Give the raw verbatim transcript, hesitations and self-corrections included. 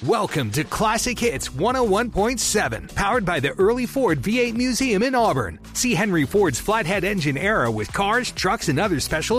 Welcome to Classic Hits one oh one point seven, powered by the Early Ford V eight Museum in Auburn. See Henry Ford's flathead engine era with cars, trucks, and other special